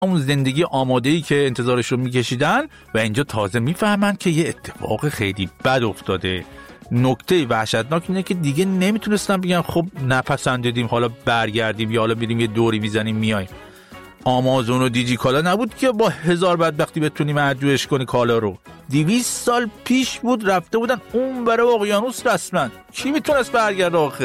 اون زندگی آماده‌ای که انتظارش رو میکشیدن و اینجا تازه میفهمن که یه اتفاق خیلی بد افتاده. نکته وحشتناک اینه که دیگه نمیتونستن بگن خب نپسندیدیم حالا برگردیم یا حالا بریم یه دوری میزنیم میایم. آمازون و دیجی کالا نبود که با 1000 بدبختی بتونیم ارجوش کنی کالا رو. 200 سال پیش بود رفته بودن اون برای اقیانوس رسما. کی میتونست برگرده آخه؟